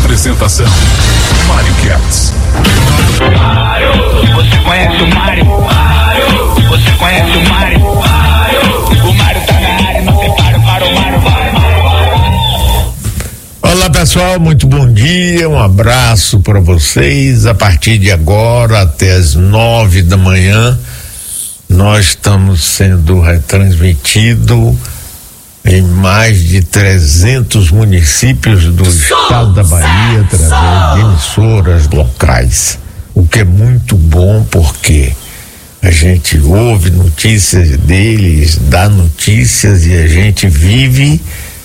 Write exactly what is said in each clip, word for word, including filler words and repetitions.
Apresentação: Mário Kertz. Mário, você conhece o Mário? Mário, você conhece o Mário? Mário, o Mário tá na área, não tem paro para o Mário, vai, Mário, vai. Olá pessoal, muito bom dia, um abraço para vocês. A partir de agora até as nove da manhã nós estamos sendo retransmitido em mais de trezentos municípios do estado da Bahia através de emissoras locais, o que é muito bom porque a gente ouve notícias deles, dá notícias e a gente vive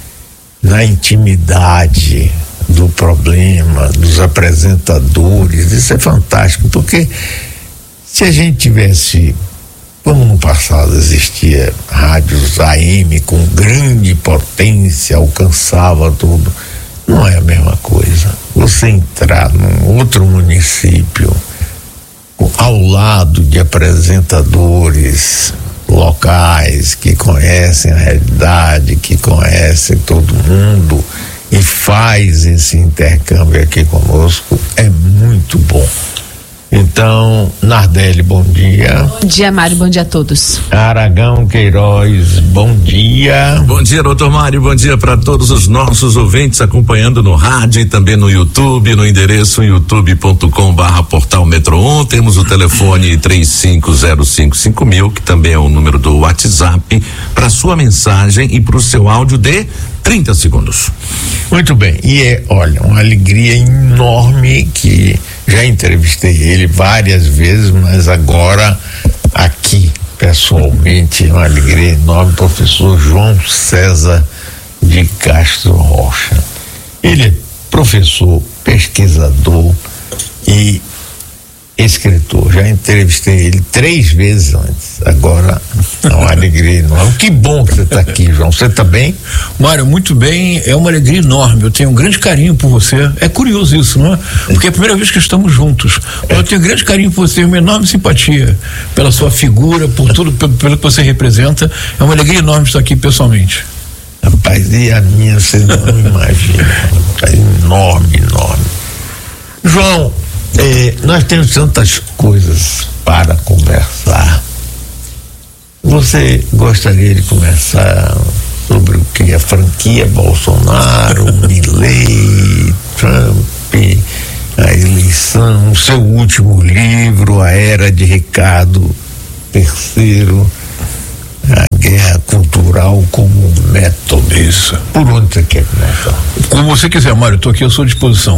na intimidade do problema, dos apresentadores. Isso é fantástico, porque se a gente tivesse, como no passado existia rádios A M com grande potência, alcançava tudo, não é a mesma coisa. Você entrar num outro município ao lado de apresentadores locais que conhecem a realidade, que conhecem todo mundo e faz esse intercâmbio aqui conosco, é muito bom. Então, Nardelli, bom dia. Bom dia, Mário, bom dia a todos. Aragão Queiroz, bom dia. Bom dia, doutor Mário, bom dia para todos os nossos ouvintes acompanhando no rádio e também no YouTube, no endereço youtube ponto com barra portal Metro um. Temos o telefone três cinco zero cinco cinco mil, que também é o número do WhatsApp, para sua mensagem e para o seu áudio de trinta segundos. Muito bem, e é, olha, uma alegria enorme que já entrevistei ele várias vezes, mas agora aqui pessoalmente é uma alegria enorme, professor João César de Castro Rocha. Ele é professor, pesquisador e escritor. Já entrevistei ele três vezes antes. Agora é uma alegria enorme. Que bom que você está aqui, João. Você está bem? Mário, muito bem. É uma alegria enorme. Eu tenho um grande carinho por você. É curioso isso, não é? Porque é a primeira vez que estamos juntos. É. Eu tenho um grande carinho por você, uma enorme simpatia pela sua figura, por tudo, pelo, pelo que você representa. É uma alegria enorme estar aqui pessoalmente. Rapaz, e a minha você não imagina. É enorme, enorme. João, É, nós temos tantas coisas para conversar. Você gostaria de conversar sobre o que? A franquia Bolsonaro, Milei, Trump, a eleição, o seu último livro, A Era de Ricardo terceiro, a guerra cultural como método. Isso. Por onde você quer começar? Como você quiser, Mário, eu estou aqui à sua disposição.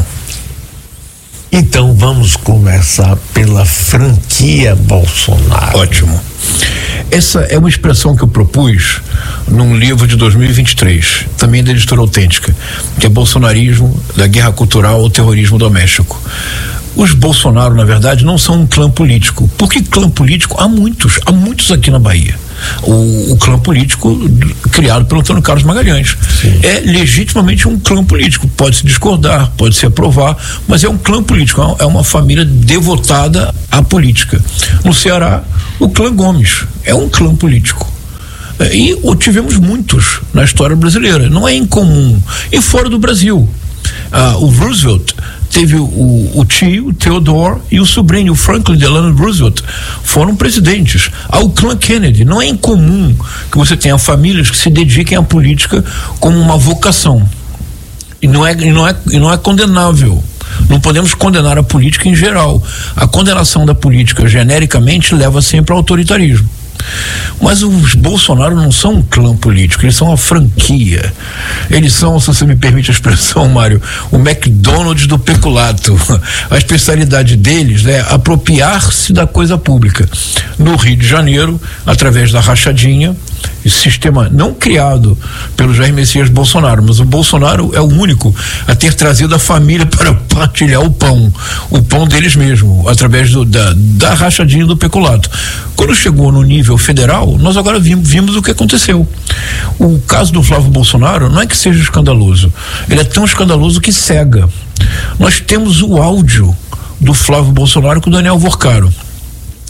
Então vamos começar pela franquia Bolsonaro. Ótimo. Essa é uma expressão que eu propus num livro de dois mil e vinte e três, também da Editora Autêntica, que é Bolsonarismo, da Guerra Cultural ao Terrorismo Doméstico. Os Bolsonaro, na verdade, não são um clã político. Porque clã político há muitos, há muitos aqui na Bahia. O, o clã político criado pelo Antônio Carlos Magalhães. Sim. É legitimamente um clã político. Pode se discordar, pode se aprovar, mas é um clã político, é uma família devotada à política. No Ceará, o clã Gomes é um clã político. E tivemos muitos na história brasileira. Não é incomum. E fora do Brasil, ah, o Roosevelt teve o, o tio, o Theodore, e o sobrinho, o Franklin Delano Roosevelt, foram presidentes. Ao clã Kennedy, não é incomum que você tenha famílias que se dediquem à política como uma vocação. E não é, e não é, e não é condenável. Não podemos condenar a política em geral. A condenação da política genericamente leva sempre ao autoritarismo. Mas os Bolsonaro não são um clã político, eles são uma franquia. Eles são, se você me permite a expressão, Mário, o McDonald's do peculato. A especialidade deles é apropriar-se da coisa pública. No Rio de Janeiro, através da rachadinha, esse sistema não criado pelo Jair Messias Bolsonaro, mas o Bolsonaro é o único a ter trazido a família para partilhar o pão, o pão deles mesmo, através do, da, da rachadinha do peculato. Quando chegou no nível federal, nós agora vimos, vimos o que aconteceu. O caso do Flávio Bolsonaro não é que seja escandaloso, ele é tão escandaloso que cega. Nós temos o áudio do Flávio Bolsonaro com o Daniel Vorcaro.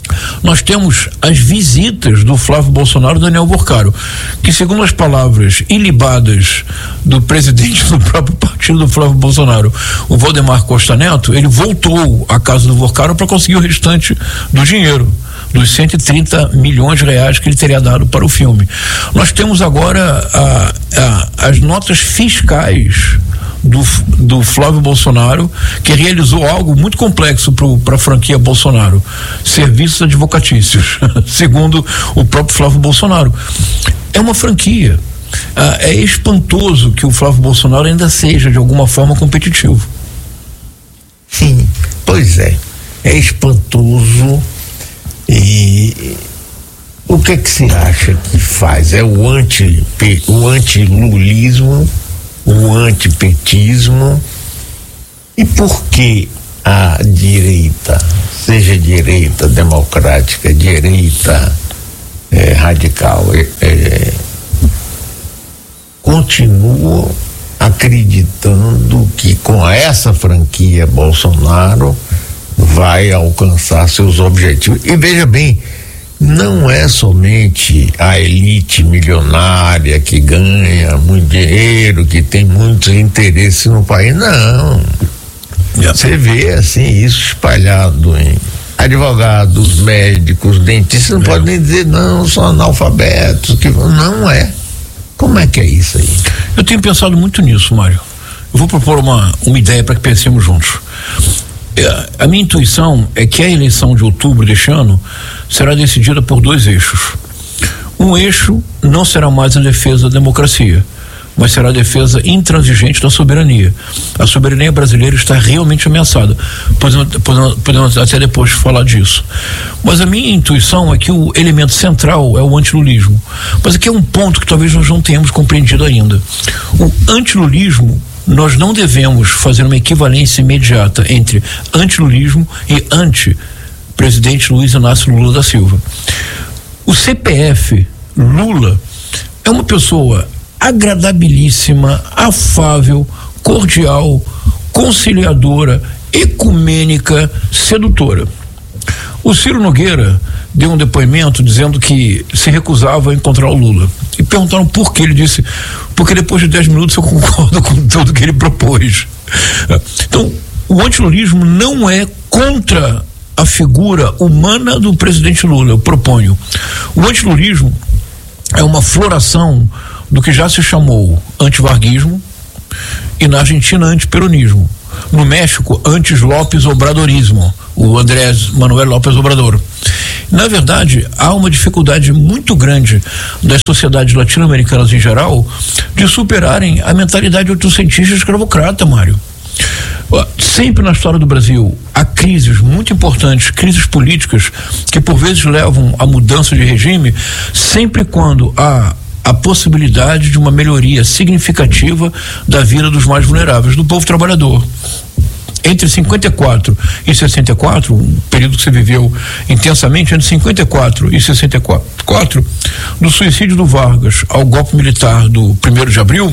Nós temos as visitas do Flávio Bolsonaro e Daniel Porcaro, que, segundo as palavras ilibadas do presidente do próprio partido do Flávio Bolsonaro, o Valdemar Costa Neto, ele voltou à casa do Porcaro para conseguir o restante do dinheiro, dos cento e trinta milhões de reais que ele teria dado para o filme. Nós temos agora a, a, as notas fiscais do, do Flávio Bolsonaro, que realizou algo muito complexo para a franquia Bolsonaro: serviços advocatícios, segundo o próprio Flávio Bolsonaro. É uma franquia. Ah, é espantoso que o Flávio Bolsonaro ainda seja de alguma forma competitivo. Sim, pois é. É espantoso. E o que é que se acha que faz? É o anti, o anti-lulismo, o antipetismo? E por que a direita, seja direita democrática, direita é, radical, é, é, continua acreditando que com essa franquia Bolsonaro vai alcançar seus objetivos? E veja bem, não é somente a elite milionária que ganha muito dinheiro, que tem muitos interesses no país, não. Você vê assim isso espalhado em advogados, médicos, dentistas, não é. Pode nem dizer não, são analfabetos, que não é. Como é que é isso aí? Eu tenho pensado muito nisso, Mário. Eu vou propor uma, uma ideia para que pensemos juntos. A minha intuição é que a eleição de outubro deste ano será decidida por dois eixos. Um eixo não será mais a defesa da democracia, mas será a defesa intransigente da soberania. A soberania brasileira está realmente ameaçada. Podemos, podemos, podemos até depois falar disso. Mas a minha intuição é que o elemento central é o antilulismo. Mas aqui é um ponto que talvez nós não tenhamos compreendido ainda. O antilulismo, nós não devemos fazer uma equivalência imediata entre antilulismo e anti-presidente Luiz Inácio Lula da Silva. O C P F Lula é uma pessoa agradabilíssima, afável, cordial, conciliadora, ecumênica, sedutora. O Ciro Nogueira deu um depoimento dizendo que se recusava a encontrar o Lula. E perguntaram por que. Ele disse: porque depois de dez minutos eu concordo com tudo que ele propôs. Então, o antilulismo não é contra a figura humana do presidente Lula, eu proponho. O antilulismo é uma floração do que já se chamou antivarguismo e na Argentina antiperonismo. No México, anti-López Obradorismo, o Andrés Manuel López Obrador. Na verdade, há uma dificuldade muito grande das sociedades latino-americanas em geral de superarem a mentalidade oitocentista escravocrata, Mário. Sempre na história do Brasil há crises muito importantes, crises políticas que por vezes levam à mudança de regime, sempre quando há a possibilidade de uma melhoria significativa da vida dos mais vulneráveis, do povo trabalhador. Entre cinquenta e quatro e sessenta e quatro, um período que você viveu intensamente, entre cinquenta e quatro e sessenta e quatro, do suicídio do Vargas ao golpe militar do primeiro de abril,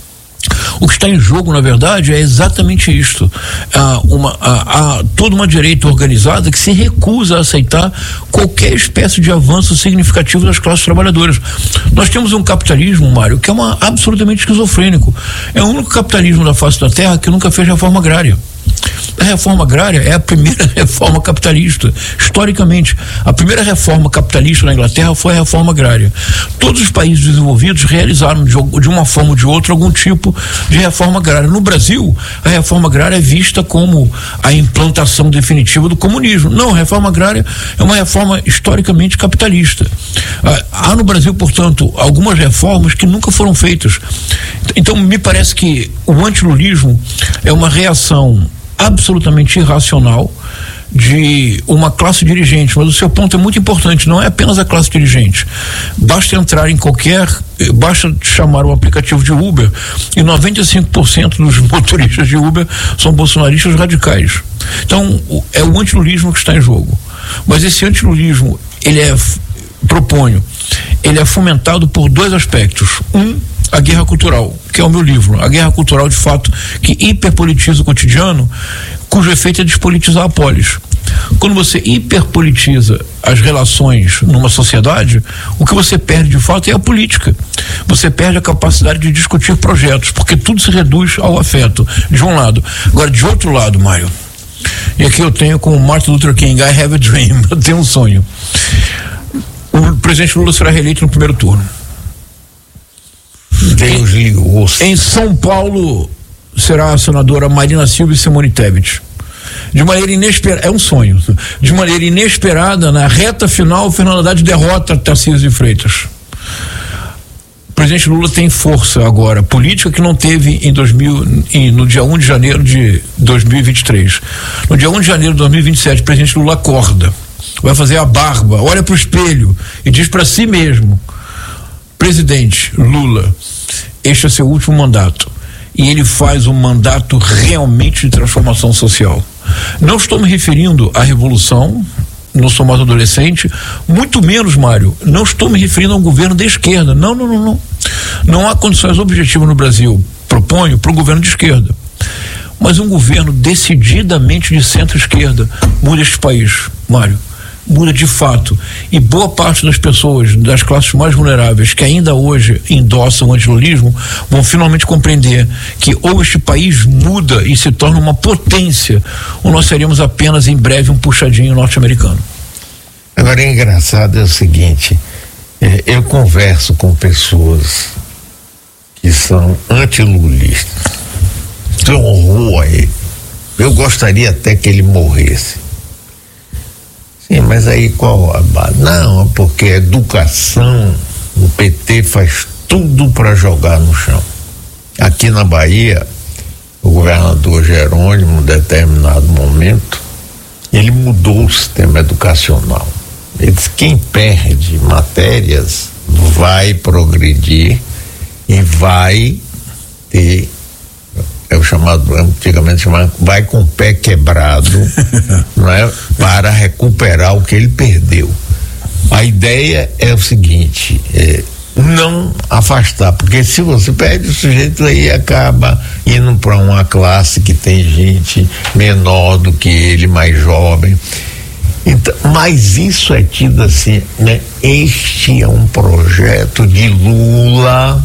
o que está em jogo, na verdade, é exatamente isto. Há, uma, há, há toda uma direita organizada que se recusa a aceitar qualquer espécie de avanço significativo das classes trabalhadoras. Nós temos um capitalismo, Mário, que é uma, absolutamente esquizofrênico. É o único capitalismo da face da terra que nunca fez reforma agrária. A reforma agrária é a primeira reforma capitalista, historicamente. A primeira reforma capitalista na Inglaterra foi a reforma agrária. Todos os países desenvolvidos realizaram de, de uma forma ou de outra algum tipo de reforma agrária. No Brasil, a reforma agrária é vista como a implantação definitiva do comunismo. Não, a reforma agrária é uma reforma historicamente capitalista. Há no Brasil, portanto, algumas reformas que nunca foram feitas. Então, me parece que o antilulismo é uma reação absolutamente irracional de uma classe dirigente, mas o seu ponto é muito importante, não é apenas a classe dirigente. Basta entrar em qualquer, basta chamar o aplicativo de Uber e noventa e cinco por cento dos motoristas de Uber são bolsonaristas radicais. Então, é o antilulismo que está em jogo. Mas esse antilulismo, ele é, proponho, ele é fomentado por dois aspectos. Um, a guerra cultural, que é o meu livro. A guerra cultural, de fato, que hiperpolitiza o cotidiano, cujo efeito é despolitizar a polis. Quando você hiperpolitiza as relações numa sociedade, o que você perde de fato é a política. Você perde a capacidade de discutir projetos, porque tudo se reduz ao afeto, de um lado. Agora, de outro lado, Mário, e aqui eu tenho como Martin Luther King, I have a dream, eu tenho um sonho. O presidente Lula será reeleito no primeiro turno. Deus lhe ouça. Em São Paulo será a senadora Marina Silva e Simone Tebet. De maneira inesperada, é um sonho. De maneira inesperada, na reta final, o Fernando Haddad derrota Tarcísio de Freitas. O presidente Lula tem força agora, política que não teve em dois mil, em, no dia primeiro de janeiro de dois mil e vinte e três. No dia primeiro de janeiro de dois mil e vinte e sete, o presidente Lula acorda, vai fazer a barba, olha para o espelho e diz para si mesmo: presidente Lula, este é seu último mandato. E ele faz um mandato realmente de transformação social. Não estou me referindo à revolução, não sou mais adolescente, muito menos, Mário, não estou me referindo a um governo de esquerda. Não, não, não, não. Não há condições objetivas no Brasil, proponho, para um governo de esquerda. Mas um governo decididamente de centro-esquerda muda este país, Mário. Muda de fato. E boa parte das pessoas, das classes mais vulneráveis, que ainda hoje endossam o antilulismo, vão finalmente compreender que ou este país muda e se torna uma potência, ou nós seremos apenas em breve um puxadinho norte-americano. Agora, é engraçado é o seguinte, é, eu converso com pessoas que são antilulistas, tem um horror a ele. Eu gostaria até que ele morresse. Sim, mas aí qual a base? Não, porque a educação, o P T faz tudo para jogar no chão. Aqui na Bahia, o governador Jerônimo, em determinado momento, ele mudou o sistema educacional. Ele disse: quem perde matérias vai progredir e vai ter, é o chamado, antigamente chamado, vai com o pé quebrado, não é? Para recuperar o que ele perdeu. A ideia é o seguinte, é, não afastar, porque se você perde, o sujeito aí acaba indo para uma classe que tem gente menor do que ele, mais jovem. Então, mas isso é tido assim, né? Este é um projeto de Lula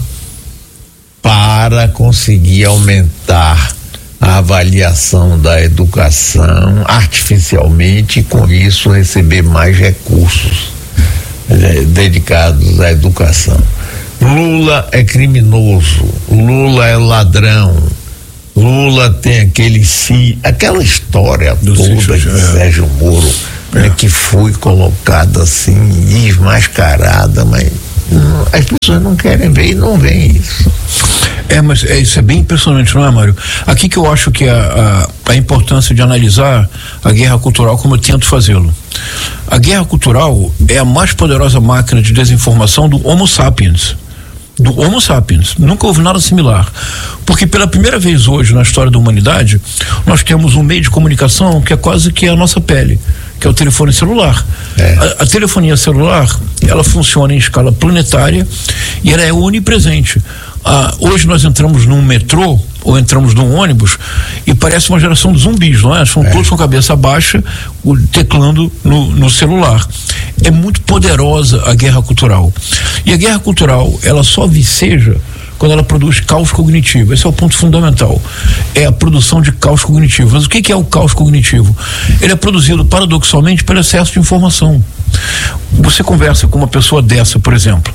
para conseguir aumentar a avaliação da educação artificialmente e com isso receber mais recursos eh, dedicados à educação. Lula é criminoso, Lula é ladrão, Lula tem aquele si, aquela história do toda de é. Sérgio Moro, é. né, que foi colocada assim, desmascarada, mas não, as pessoas não querem ver e não veem isso. É, mas é, isso é bem impressionante, não é, Mário? Aqui que eu acho que a, a, a importância de analisar a guerra cultural como eu tento fazê-lo. A guerra cultural é a mais poderosa máquina de desinformação do Homo sapiens. Do Homo sapiens. Nunca houve nada similar. Porque pela primeira vez hoje na história da humanidade, nós temos um meio de comunicação que é quase que a nossa pele, que é o telefone celular. É. A, a telefonia celular, ela funciona em escala planetária e ela é onipresente. Ah, hoje nós entramos num metrô ou entramos num ônibus e parece uma geração de zumbis, não é? São é. todos com a cabeça baixa, o, teclando no, no celular. É muito poderosa a guerra cultural. E a guerra cultural, ela só viceja quando ela produz caos cognitivo. Esse é o ponto fundamental. É a produção de caos cognitivo. Mas o que, que é o caos cognitivo? Ele é produzido paradoxalmente pelo excesso de informação. Você conversa com uma pessoa dessa, por exemplo,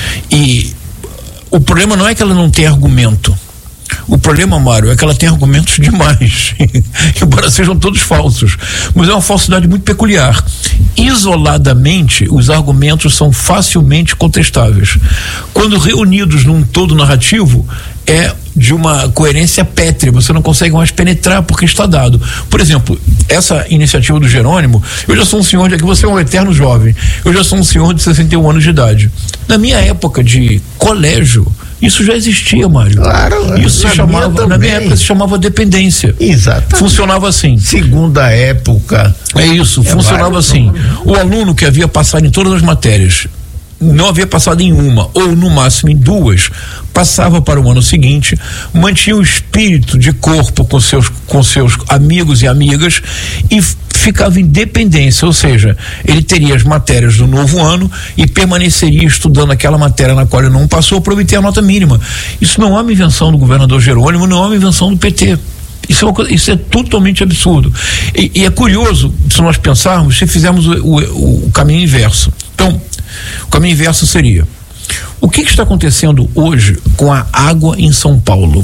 e o problema não é que ela não tem argumento. O problema, Mário, é que ela tem argumentos demais, embora sejam todos falsos. Mas é uma falsidade muito peculiar. Isoladamente, os argumentos são facilmente contestáveis. Quando reunidos num todo narrativo, é de uma coerência pétrea, você não consegue mais penetrar porque está dado. Por exemplo, essa iniciativa do Jerônimo, eu já sou um senhor de aqui, você é um eterno jovem, eu já sou um senhor de sessenta e um anos de idade. Na minha época de colégio, isso já existia, Mário. Claro, isso se chamava, na minha época se chamava dependência. Exato. Funcionava assim. Segunda época. É isso, é funcionava assim. O aluno que havia passado em todas as matérias, não havia passado em uma, ou no máximo em duas, passava para o ano seguinte, mantinha o espírito de corpo com seus, com seus amigos e amigas e ficava em dependência, ou seja, ele teria as matérias do novo ano e permaneceria estudando aquela matéria na qual ele não passou para obter a nota mínima. Isso não é uma invenção do governador Jerônimo, não é uma invenção do P T. Isso é, uma coisa, isso é totalmente absurdo. E, e é curioso, se nós pensarmos, se fizermos o, o, o caminho inverso. Então, o caminho inverso seria: o que, que está acontecendo hoje com a água em São Paulo?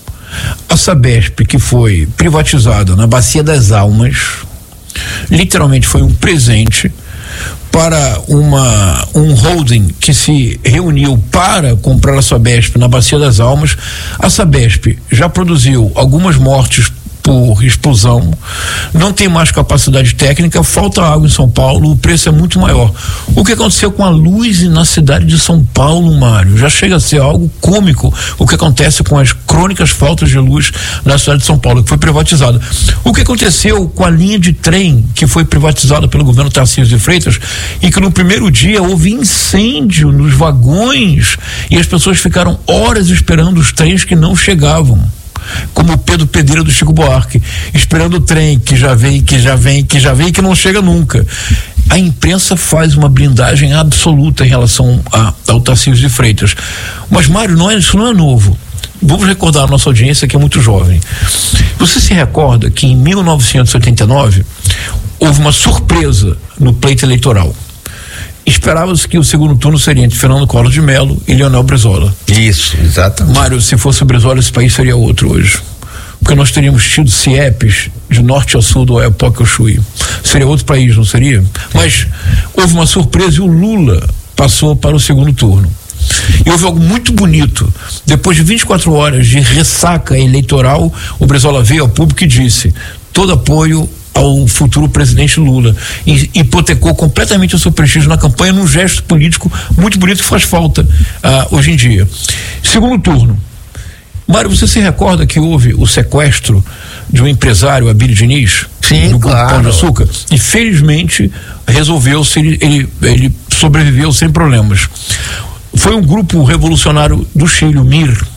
A Sabesp, que foi privatizada na Bacia das Almas, literalmente foi um presente para uma, um holding que se reuniu para comprar a Sabesp na Bacia das Almas. A Sabesp já produziu algumas mortes por explosão, não tem mais capacidade técnica, falta água em São Paulo, o preço é muito maior. O que aconteceu com a luz na cidade de São Paulo, Mário? Já chega a ser algo cômico o que acontece com as crônicas faltas de luz na cidade de São Paulo, que foi privatizada. O que aconteceu com a linha de trem que foi privatizada pelo governo Tarcísio de Freitas e que no primeiro dia houve incêndio nos vagões e as pessoas ficaram horas esperando os trens que não chegavam, como o Pedro Pedreira do Chico Buarque, esperando o trem que já vem, que já vem, que já vem e que não chega nunca. A imprensa faz uma blindagem absoluta em relação a, ao Tarcísio de Freitas. Mas, Mário, não é, isso não é novo. Vamos recordar a nossa audiência, que é muito jovem. Você se recorda que em mil novecentos e oitenta e nove houve uma surpresa no pleito eleitoral? Esperava-se que o segundo turno seria entre Fernando Collor de Mello e Leonel Brizola. Isso, exatamente. Mário, se fosse o Brizola, esse país seria outro hoje. Porque nós teríamos tido C I E Ps de norte a sul do Oiapoque ao Chuí. Seria outro país, não seria? Mas houve uma surpresa e o Lula passou para o segundo turno. E houve algo muito bonito. Depois de vinte e quatro horas de ressaca eleitoral, o Brizola veio ao público e disse: todo apoio ao futuro presidente Lula, e hipotecou completamente o seu prestígio na campanha num gesto político muito bonito que faz falta uh, hoje em dia. Segundo turno, Mário, você se recorda que houve o sequestro de um empresário, Abílio Diniz? Sim, do claro. Pão de Açúcar? E felizmente resolveu-se, ele, ele, ele sobreviveu sem problemas. Foi um grupo revolucionário do Chile, o M I R,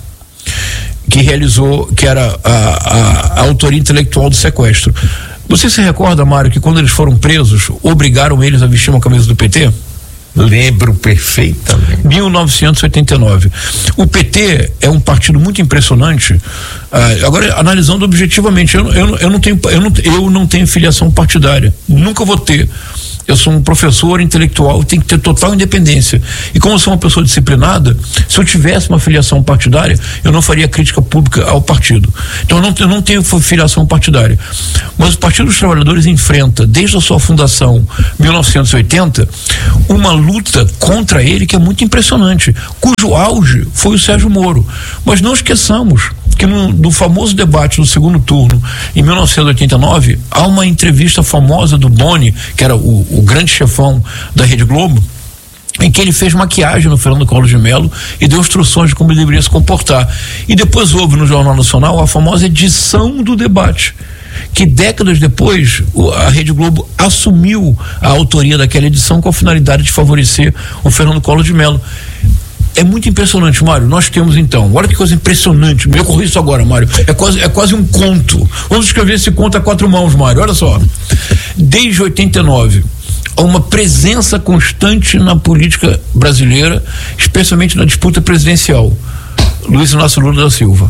que realizou, que era a, a, a autoria intelectual do sequestro. Você se recorda, Mário, que quando eles foram presos, obrigaram eles a vestir uma camisa do P T? Lembro perfeitamente. mil novecentos e oitenta e nove. O P T é um partido muito impressionante. Ah, agora, analisando objetivamente, eu, eu, eu, não tenho, eu, não, eu não tenho filiação partidária. Nunca vou ter. Eu sou um professor intelectual, tenho que ter total independência. E como eu sou uma pessoa disciplinada, se eu tivesse uma filiação partidária, eu não faria crítica pública ao partido. Então eu não, eu não tenho filiação partidária. Mas o Partido dos Trabalhadores enfrenta, desde a sua fundação, mil novecentos e oitenta, uma luta contra ele que é muito impressionante, cujo auge foi o Sérgio Moro. Mas não esqueçamos que no, no famoso debate do segundo turno, em mil novecentos e oitenta e nove, há uma entrevista famosa do Boni, que era o, o grande chefão da Rede Globo, em que ele fez maquiagem no Fernando Collor de Mello e deu instruções de como ele deveria se comportar. E depois houve no Jornal Nacional a famosa edição do debate, que décadas depois a Rede Globo assumiu a autoria daquela edição com a finalidade de favorecer o Fernando Collor de Mello. É muito impressionante, Mário. Nós temos então, olha que coisa impressionante, me ocorreu isso agora, Mário, é quase, é quase um conto. Vamos escrever esse conto a quatro mãos, Mário, olha só. Desde oitenta e nove, há uma presença constante na política brasileira, especialmente na disputa presidencial. Luiz Inácio Lula da Silva.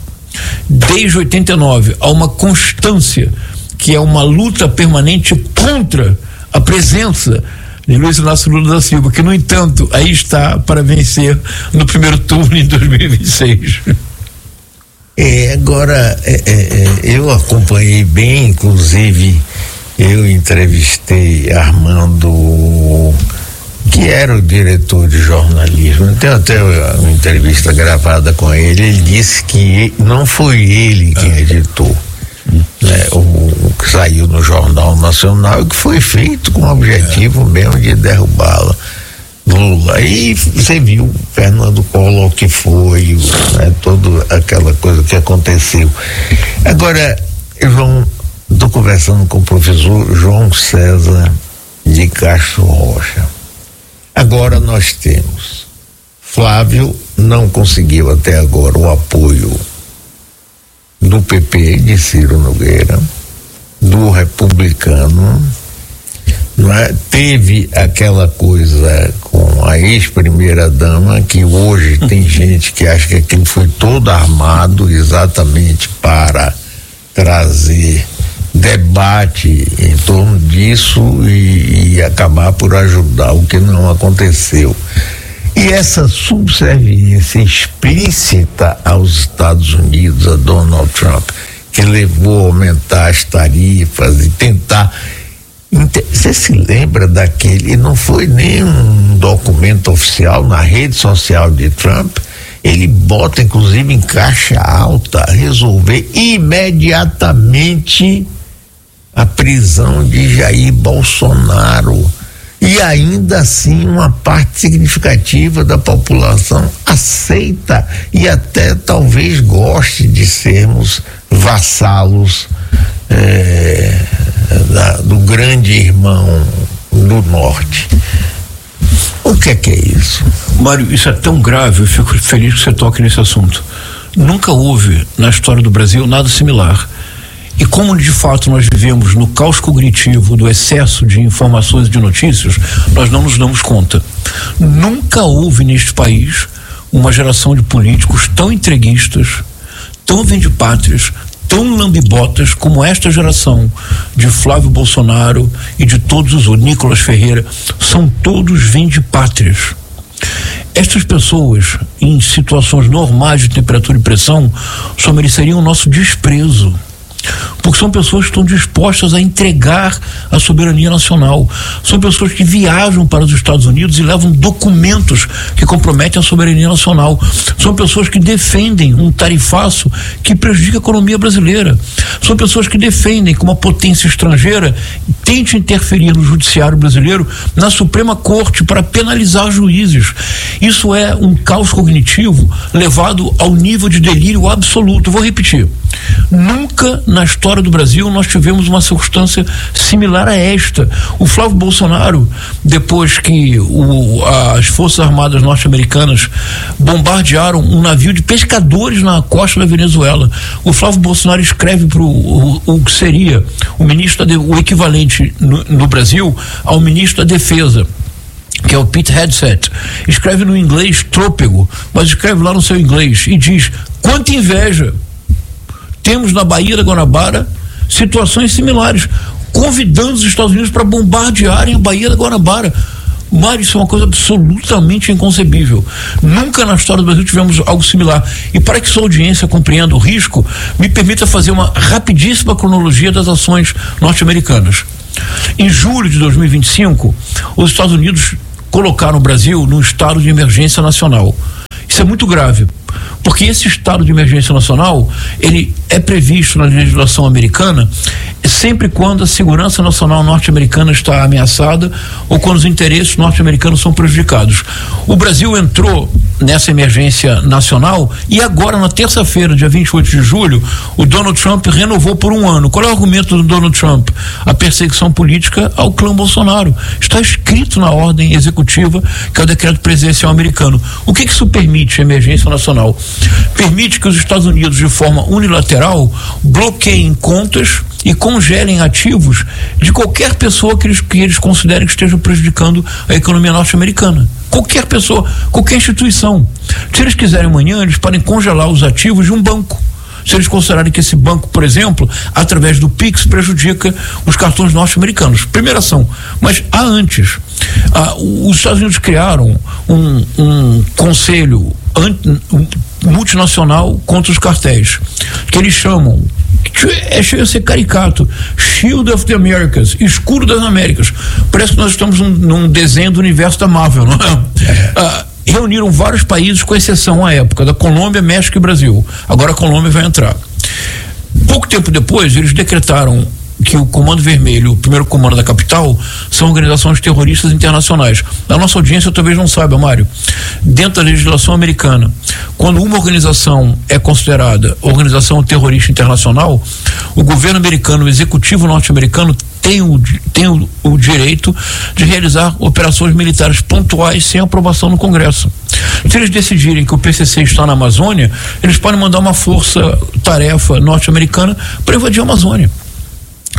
Desde oitenta e nove, há uma constância, que é uma luta permanente contra a presença de Luiz Inácio Lula da Silva, que no entanto aí está para vencer no primeiro turno em dois mil e vinte e seis. É, agora é, é, eu acompanhei bem, inclusive eu entrevistei Armando, que era o diretor de jornalismo, tem até uma entrevista gravada com ele. Ele disse que não foi ele quem editou, né, o, o que saiu no Jornal Nacional, e que foi feito com o objetivo mesmo de derrubá-la, Lula. E você viu Fernando Collor, que foi, né, toda aquela coisa que aconteceu. Agora, eu estou conversando com o professor João César de Castro Rocha. Agora nós temos Flávio, não conseguiu até agora o apoio do P P de Ciro Nogueira, do republicano, não é? Teve aquela coisa com a ex-primeira-dama, que hoje tem gente que acha que aquilo foi todo armado exatamente para trazer debate em torno disso e, e acabar por ajudar, o que não aconteceu. E essa subserviência explícita aos Estados Unidos, a Donald Trump, que levou a aumentar as tarifas e tentar. Você se lembra daquele? Não foi nem um documento oficial na rede social de Trump. Ele bota, inclusive, em caixa alta, resolver imediatamente a prisão de Jair Bolsonaro. E ainda assim uma parte significativa da população aceita e até talvez goste de sermos vassalos é, da, do grande irmão do norte. O que é que é isso? Mário, isso é tão grave, eu fico feliz que você toque nesse assunto. Nunca houve na história do Brasil nada similar. E como de fato nós vivemos no caos cognitivo do excesso de informações e de notícias, nós não nos damos conta. Nunca houve neste país uma geração de políticos tão entreguistas, tão vendipátrias, tão lambibotas como esta geração de Flávio Bolsonaro e de todos os outros. Nicolas Ferreira, são todos vendipátrias. Estas pessoas, em situações normais de temperatura e pressão, só mereceriam o nosso desprezo. Porque são pessoas que estão dispostas a entregar a soberania nacional. São pessoas que viajam para os Estados Unidos e levam documentos que comprometem a soberania nacional. São pessoas que defendem um tarifaço que prejudica a economia brasileira. São pessoas que defendem que uma potência estrangeira tente interferir no judiciário brasileiro, na Suprema Corte, para penalizar juízes. Isso é um caos cognitivo levado ao nível de delírio absoluto. Vou repetir. Nunca na história do Brasil nós tivemos uma circunstância similar a esta. O Flávio Bolsonaro, depois que o, as Forças Armadas norte-americanas bombardearam um navio de pescadores na costa da Venezuela, o Flávio Bolsonaro escreve para o, o que seria o ministro da, o equivalente no, no Brasil ao ministro da Defesa, que é o Pete Hegseth. Escreve no inglês trôpego, mas escreve lá no seu inglês e diz: quanta inveja temos na Baía da Guanabara situações similares, convidando os Estados Unidos para bombardearem a Baía da Guanabara. Mário, isso é uma coisa absolutamente inconcebível. Nunca na história do Brasil tivemos algo similar. E para que sua audiência compreenda o risco, me permita fazer uma rapidíssima cronologia das ações norte-americanas. Em julho de dois mil e vinte e cinco, os Estados Unidos colocaram o Brasil num estado de emergência nacional. Isso é muito grave, porque esse estado de emergência nacional, ele é previsto na legislação americana sempre quando a segurança nacional norte-americana está ameaçada ou quando os interesses norte-americanos são prejudicados. O Brasil entrou nessa emergência nacional e agora, na terça-feira, dia vinte e oito de julho, o Donald Trump renovou por um ano. Qual é o argumento do Donald Trump? A perseguição política ao clã Bolsonaro. Está escrito na ordem executiva, que é o decreto presidencial americano. O que que isso permite, a emergência nacional? Permite que os Estados Unidos, de forma unilateral, bloqueiem contas e congelem ativos de qualquer pessoa que eles, que eles considerem que esteja prejudicando a economia norte-americana. Qualquer pessoa, qualquer instituição. Se eles quiserem amanhã, eles podem congelar os ativos de um banco. Se eles considerarem que esse banco, por exemplo, através do Pix, prejudica os cartões norte-americanos. Primeira ação. Mas há antes. Ah, os Estados Unidos criaram um, um conselho um, multinacional contra os cartéis, que eles chamam, é chega a ser caricato, Shield of the Americas, escudo das Américas. Parece que nós estamos num, num desenho do universo da Marvel, não é? É. Ah, reuniram vários países, com exceção à época da Colômbia, México e Brasil. Agora a Colômbia vai entrar. Pouco tempo depois, eles decretaram que o Comando Vermelho, o primeiro comando da capital, são organizações terroristas internacionais. A nossa audiência talvez não saiba, Mário, dentro da legislação americana, quando uma organização é considerada organização terrorista internacional, o governo americano, o executivo norte-americano tem o, tem o, o direito de realizar operações militares pontuais sem aprovação no Congresso. Se eles decidirem que o P C C está na Amazônia, eles podem mandar uma força-tarefa norte-americana para invadir a Amazônia.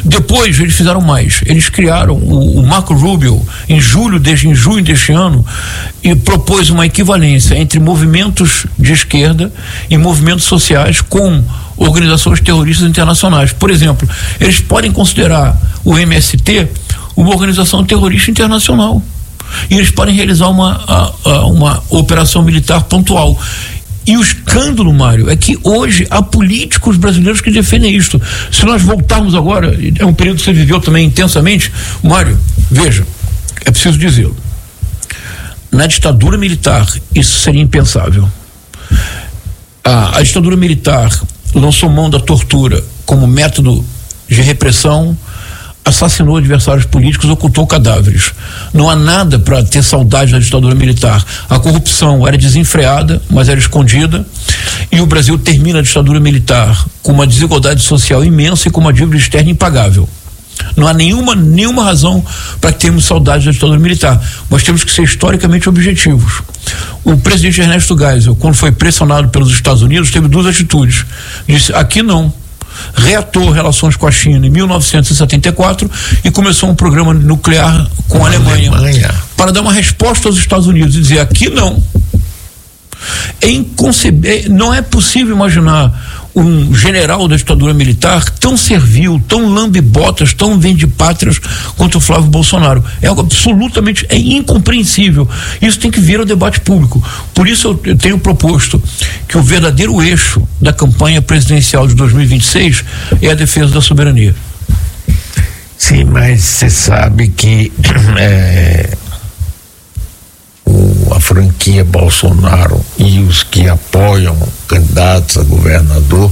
Depois eles fizeram mais, eles criaram o, o Marco Rubio em julho, desde em junho deste ano, e propôs uma equivalência entre movimentos de esquerda e movimentos sociais com organizações terroristas internacionais. Por exemplo, eles podem considerar o M S T uma organização terrorista internacional e eles podem realizar uma, a, a, uma operação militar pontual. E o escândalo, Mário, é que hoje há políticos brasileiros que defendem isto. Se nós voltarmos agora, é um período que você viveu também intensamente, Mário, veja, é preciso dizê-lo, na ditadura militar isso seria impensável. A, a ditadura militar lançou mão da tortura como método de repressão, assassinou adversários políticos, ocultou cadáveres. Não há nada para ter saudade da ditadura militar. A corrupção era desenfreada, mas era escondida, e o Brasil termina a ditadura militar com uma desigualdade social imensa e com uma dívida externa impagável. Não há nenhuma, nenhuma razão para que tenhamos saudade da ditadura militar, mas temos que ser historicamente objetivos. O presidente Ernesto Geisel, quando foi pressionado pelos Estados Unidos, teve duas atitudes. Disse, aqui não. Reatou relações com a China em mil novecentos e setenta e quatro e começou um programa nuclear com a Alemanha, Alemanha para dar uma resposta aos Estados Unidos e dizer, aqui não. É inconcebível, não é possível imaginar um general da ditadura militar tão servil, tão lambe-botas, tão vende-pátrias quanto o Flávio Bolsonaro. É algo absolutamente é incompreensível. Isso tem que vir ao debate público. Por isso eu, eu tenho proposto que o verdadeiro eixo da campanha presidencial de dois mil e vinte e seis é a defesa da soberania. Sim, mas você sabe que é, o, a franquia Bolsonaro e os que apoiam candidatos a governador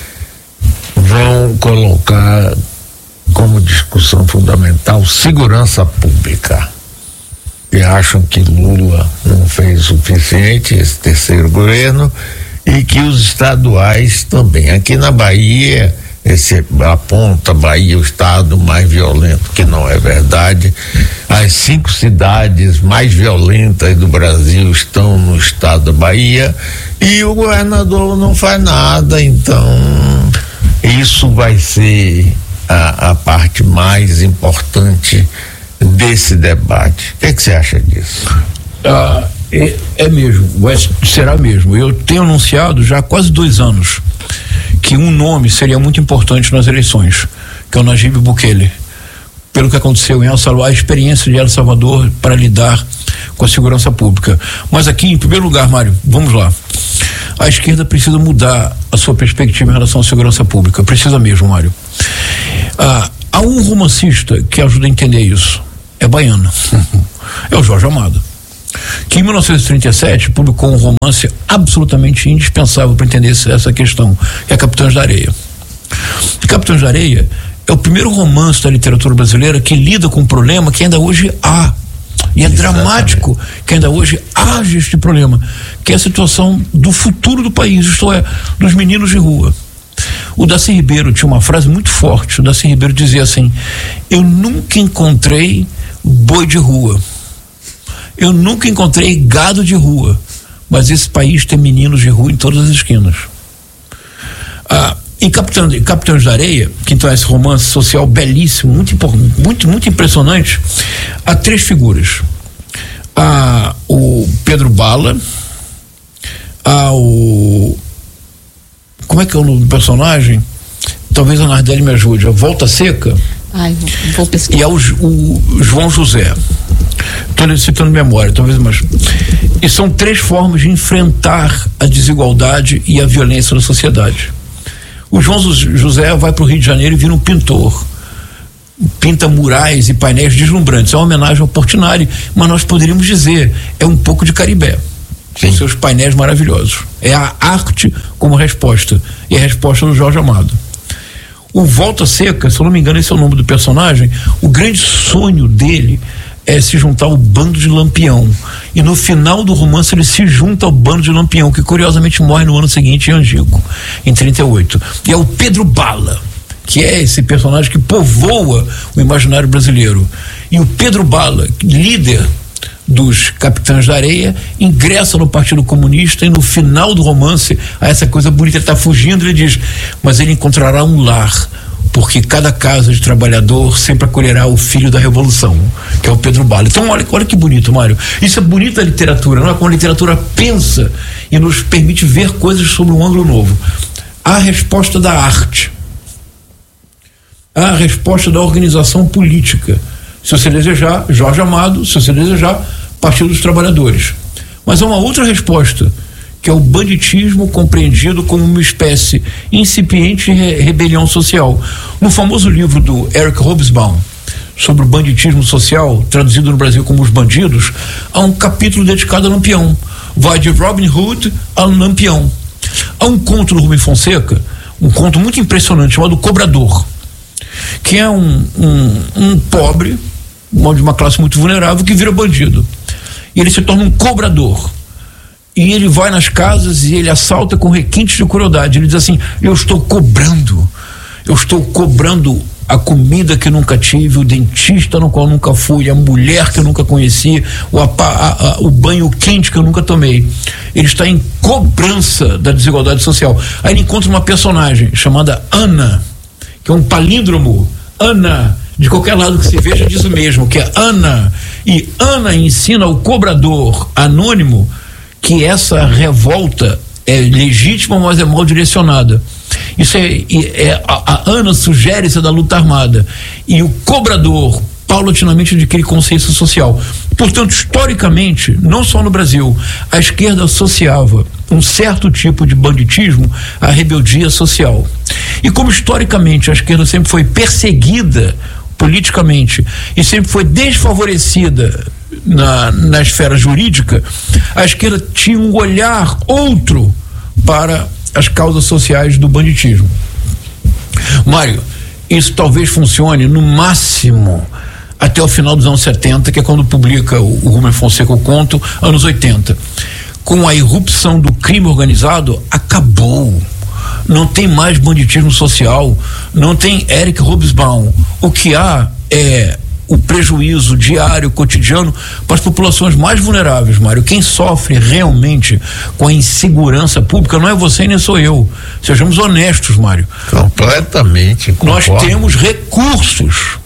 vão colocar como discussão fundamental segurança pública. E acham que Lula não fez o suficiente, esse terceiro governo, e que os estaduais também. Aqui na Bahia, esse aponta a Bahia o estado mais violento, que não é verdade. As cinco cidades mais violentas do Brasil estão no estado da Bahia e o governador não faz nada. Então isso vai ser a, a parte mais importante desse debate. O que é que você acha disso? Ah, é, é mesmo, vai, será mesmo. Eu tenho anunciado já há quase dois anos que um nome seria muito importante nas eleições, que é o Nayib Bukele, pelo que aconteceu em El Salvador, a experiência de El Salvador para lidar com a segurança pública. Mas aqui, em primeiro lugar, Mário, vamos lá. A esquerda precisa mudar a sua perspectiva em relação à segurança pública. Precisa mesmo, Mário. Ah, há um romancista que ajuda a entender isso. É baiano. É o Jorge Amado, que em mil novecentos e trinta e sete publicou um romance absolutamente indispensável para entender essa questão, que é Capitães da Areia. Capitães da Areia é o primeiro romance da literatura brasileira que lida com um problema que ainda hoje há, e é Exatamente. dramático que ainda hoje haja este problema, que é a situação do futuro do país, isto é, dos meninos de rua. O Darcy Ribeiro tinha uma frase muito forte. O Darcy Ribeiro dizia assim: eu nunca encontrei boi de rua, eu nunca encontrei gado de rua, mas esse país tem meninos de rua em todas as esquinas. Ah, em Capitão, Capitães da Areia, que então é esse romance social belíssimo, muito, muito, muito impressionante, há três figuras. Há o Pedro Bala, há o... como é que é o nome do personagem? Talvez a Nardelli me ajude. A Volta Seca. Ai, vou pesquisar. E há o, o João José. Estou citando memória, talvez mais. E são três formas de enfrentar a desigualdade e a violência na sociedade. O João José vai para o Rio de Janeiro e vira um pintor. Pinta murais e painéis deslumbrantes. É uma homenagem ao Portinari, mas nós poderíamos dizer, é um pouco de Caribé. Com seus painéis maravilhosos. É a arte como resposta. E a resposta do Jorge Amado. O Volta Seca, se eu não me engano, esse é o nome do personagem. O grande sonho dele é se juntar ao bando de Lampião. E no final do romance ele se junta ao bando de Lampião, que curiosamente morre no ano seguinte em Angico, em trinta e oito. E é o Pedro Bala, que é esse personagem que povoa o imaginário brasileiro. E o Pedro Bala, líder dos Capitães da Areia, ingressa no Partido Comunista e no final do romance, a essa coisa bonita, ele está fugindo, ele diz, mas ele encontrará um lar, porque cada casa de trabalhador sempre acolherá o filho da revolução, que é o Pedro Bala. Então olha, olha que bonito, Mário. Isso é bonita a literatura, não é? Como a literatura pensa e nos permite ver coisas sobre um ângulo novo. A resposta da arte, a resposta da organização política, se você desejar, Jorge Amado, se você desejar, Partido dos Trabalhadores. Mas há uma outra resposta, que é o banditismo compreendido como uma espécie incipiente de re- rebelião social. No famoso livro do Eric Hobsbawm sobre o banditismo social, traduzido no Brasil como Os Bandidos, há um capítulo dedicado a Lampião. Vai de Robin Hood a Lampião. Há um conto do Rubem Fonseca, um conto muito impressionante, chamado Cobrador, que é um, um, um pobre, de uma classe muito vulnerável, que vira bandido. E ele se torna um cobrador. E ele vai nas casas e ele assalta com requintes de crueldade. Ele diz assim: eu estou cobrando, eu estou cobrando a comida que nunca tive, o dentista no qual nunca fui, a mulher que eu nunca conheci, o, a, a, a, o banho quente que eu nunca tomei. Ele está em cobrança da desigualdade social. Aí ele encontra uma personagem chamada Ana, que é um palíndromo. Ana, de qualquer lado que se veja, diz o mesmo, que é Ana. E Ana ensina ao cobrador anônimo que essa revolta é legítima, mas é mal direcionada. Isso é, é a, a Ana sugere isso da luta armada, e o cobrador paulatinamente adquire consciência social. Portanto, historicamente, não só no Brasil, a esquerda associava um certo tipo de banditismo à rebeldia social. E como historicamente a esquerda sempre foi perseguida politicamente e sempre foi desfavorecida na, na esfera jurídica, a esquerda tinha um olhar outro para as causas sociais do banditismo. Mário, isso talvez funcione no máximo até o final dos anos setenta, que é quando publica o, o Rubem Fonseca o conto, anos oitenta. Com a irrupção do crime organizado, acabou. Não tem mais banditismo social, não tem Eric Hobsbawm. O que há é o prejuízo diário, cotidiano, para as populações mais vulneráveis, Mário. Quem sofre realmente com a insegurança pública não é você nem sou eu. Sejamos honestos, Mário. Completamente. Nós concordo. temos recursos.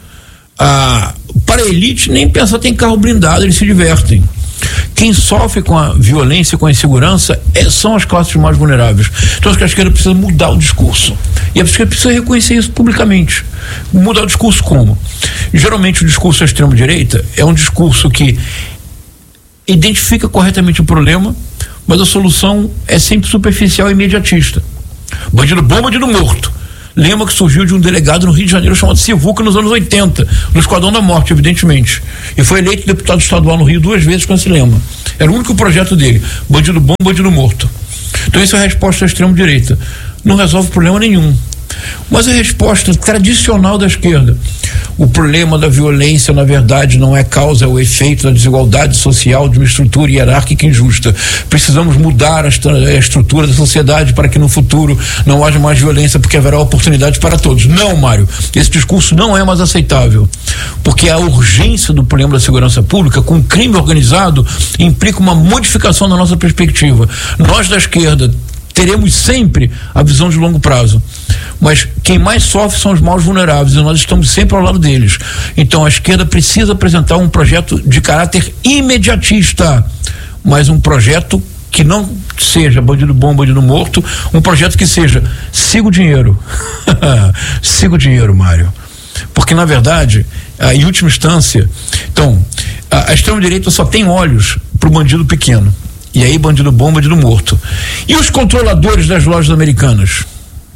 Ah, para a elite nem pensar, tem carro blindado, eles se divertem. Quem sofre com a violência, com a insegurança, é, são as classes mais vulneráveis. Então acho que a esquerda precisa mudar o discurso. E a esquerda precisa reconhecer isso publicamente. Mudar o discurso como? Geralmente o discurso da extrema-direita é um discurso que identifica corretamente o problema, mas a solução é sempre superficial e imediatista. Bandido bom, bandido morto. Lema que surgiu de um delegado no Rio de Janeiro chamado Sivuca nos anos oitenta, no Esquadrão da Morte, evidentemente. E foi eleito deputado estadual no Rio duas vezes com esse lema. Era o único projeto dele: bandido bom, bandido morto. Então essa é a resposta da extrema-direita. Não resolve problema nenhum. Mas a resposta tradicional da esquerda: o problema da violência, na verdade, não é causa, é o efeito da desigualdade social de uma estrutura hierárquica injusta. Precisamos mudar a, a estrutura da sociedade para que no futuro não haja mais violência, porque haverá oportunidade para todos. Não, Mário, esse discurso não é mais aceitável, porque a urgência do problema da segurança pública com o crime organizado implica uma modificação da nossa perspectiva. Nós da esquerda teremos sempre a visão de longo prazo, mas quem mais sofre são os mais vulneráveis, e nós estamos sempre ao lado deles. Então a esquerda precisa apresentar um projeto de caráter imediatista, mas um projeto que não seja bandido bom, bandido morto, um projeto que seja siga o dinheiro. Siga o dinheiro, Mário, porque na verdade, ah, em última instância, então a, a extrema-direita só tem olhos para o bandido pequeno. E aí, bandido bom, bandido morto. E os controladores das lojas americanas?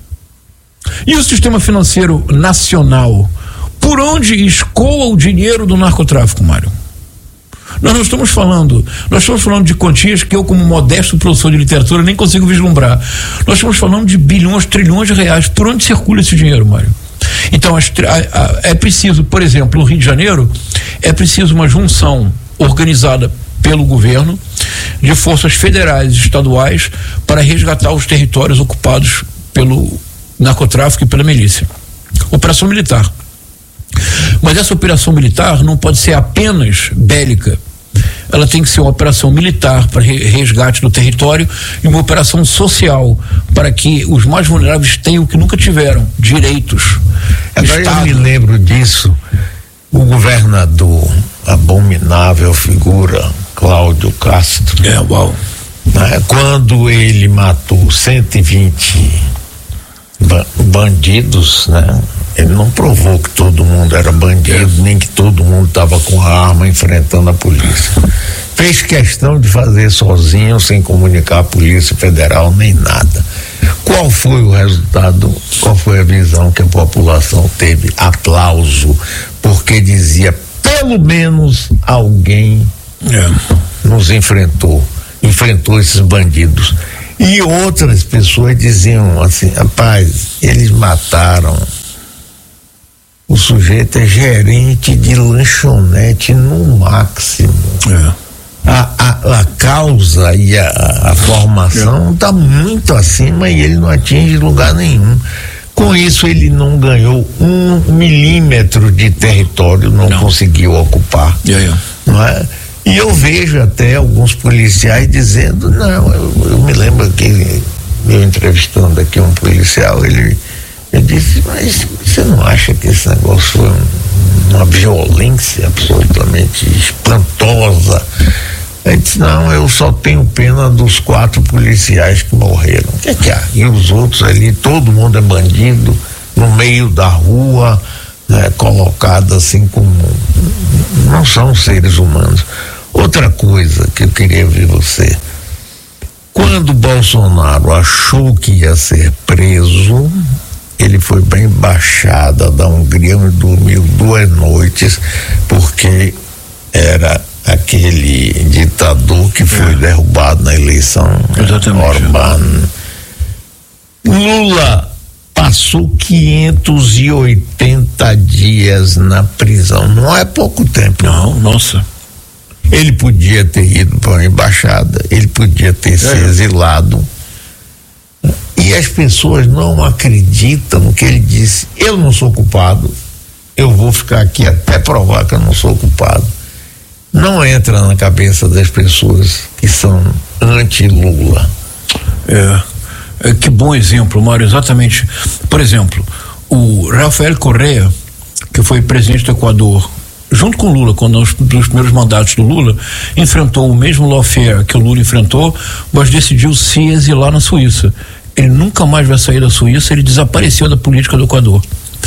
E o sistema financeiro nacional? Por onde escoa o dinheiro do narcotráfico, Mário? Nós não estamos falando, nós estamos falando de quantias que eu, como modesto professor de literatura, nem consigo vislumbrar. Nós estamos falando de bilhões, trilhões de reais. Por onde circula esse dinheiro, Mário? Então, a, a, é preciso, por exemplo, no Rio de Janeiro, é preciso uma junção organizada pelo governo, de forças federais e estaduais, para resgatar os territórios ocupados pelo narcotráfico e pela milícia. Operação militar. Mas essa operação militar não pode ser apenas bélica. ela tem que ser uma operação militar para resgate do território e uma operação social para que os mais vulneráveis tenham o que nunca tiveram, direitos. Agora eu me lembro disso, o governador, abominável figura, Cláudio Castro. É, uau. Né, quando ele matou cento e vinte bandidos, né? Ele não provou que todo mundo era bandido, nem que todo mundo estava com a arma enfrentando a polícia. Fez questão de fazer sozinho, sem comunicar a Polícia Federal nem nada. Qual foi o resultado? Qual foi a visão que a população teve? Aplauso, porque dizia, pelo menos alguém é. nos enfrentou, enfrentou esses bandidos. E outras pessoas diziam assim, rapaz, eles mataram. O sujeito é gerente de lanchonete no máximo. É. A, a, a causa e a, a formação está é. muito acima e ele não atinge lugar nenhum. Com isso ele não ganhou um milímetro de território, não, não. conseguiu ocupar. É, é. Não é? E eu vejo até alguns policiais dizendo, não, eu, eu me lembro que eu entrevistando aqui um policial, ele eu disse, mas você não acha que esse negócio foi um, uma violência absolutamente espantosa? Ele disse, não, eu só tenho pena dos quatro policiais que morreram. O que é que há? E os outros ali, todo mundo é bandido, no meio da rua, né, colocado assim como, não são seres humanos. Outra coisa que eu queria ver você, quando Bolsonaro achou que ia ser preso, ele foi para a embaixada da Hungria e dormiu duas noites, porque era aquele ditador que foi é. derrubado na eleição. Exatamente. Orbán. Lula passou quinhentos e oitenta dias na prisão. Não é pouco tempo. Não, nossa. Ele podia ter ido para a embaixada, ele podia ter é. se exilado. E as pessoas não acreditam que ele disse, eu não sou culpado, eu vou ficar aqui até provar que eu não sou culpado. Não entra na cabeça das pessoas que são anti-Lula. É, é, que bom exemplo, Mário, exatamente. Por exemplo, o Rafael Correa, que foi presidente do Equador, junto com o Lula, quando nos, nos primeiros mandatos do Lula, enfrentou o mesmo lawfare que o Lula enfrentou, mas decidiu se exilar na Suíça. Ele nunca mais vai sair da Suíça, ele desapareceu da política do Equador.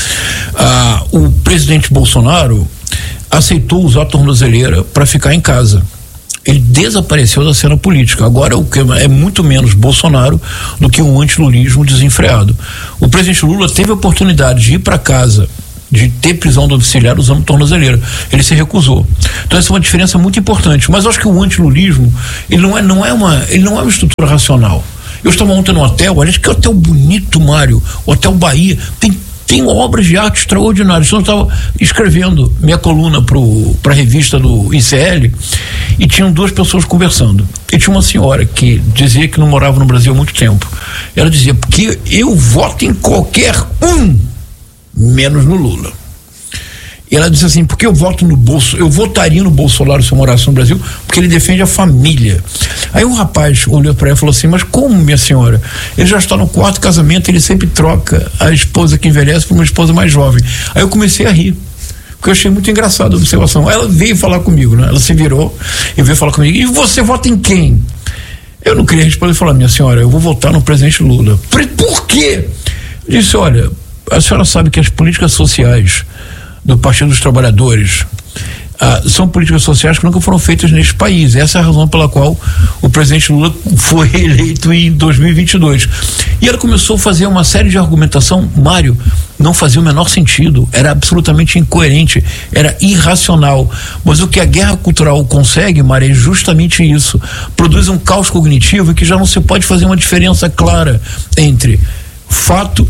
Ah, o presidente Bolsonaro aceitou usar a tornozeleira para ficar em casa. Ele desapareceu da cena política. Agora o que é muito menos Bolsonaro do que um antilulismo desenfreado. O presidente Lula teve a oportunidade de ir para casa, de ter prisão domiciliar usando tornozeleira. Ele se recusou. Então essa é uma diferença muito importante. Mas eu acho que o antilulismo, ele não é, não é uma, ele não é uma estrutura racional. Eu estava ontem no hotel, olha que hotel bonito, Mário, Hotel Bahia, tem, tem obras de arte extraordinárias. Então eu estava escrevendo minha coluna para a revista do I C L e tinham duas pessoas conversando. E tinha uma senhora que dizia que não morava no Brasil há muito tempo. Ela dizia, porque eu voto em qualquer um, menos no Lula. E ela disse assim, porque eu voto no Bolso, eu votaria no Bolsonaro se eu morasse no Brasil, porque ele defende a família. Aí um rapaz olhou para ela e falou assim, mas como, minha senhora? Ele já está no quarto casamento, ele sempre troca a esposa que envelhece por uma esposa mais jovem. Aí eu comecei a rir, porque eu achei muito engraçada a observação. Aí ela veio falar comigo, né? Ela se virou e veio falar comigo, e você vota em quem? Eu não queria responder e falar, minha senhora, eu vou votar no presidente Lula. Por quê? Eu disse, olha, a senhora sabe que as políticas sociais do Partido dos Trabalhadores ah, são políticas sociais que nunca foram feitas neste país. Essa é a razão pela qual o presidente Lula foi eleito em dois mil e vinte e dois. E ela começou a fazer uma série de argumentação, Mário, não fazia o menor sentido, era absolutamente incoerente, era irracional. Mas o que a guerra cultural consegue, Mário, é justamente isso. Produz um caos cognitivo que já não se pode fazer uma diferença clara entre fato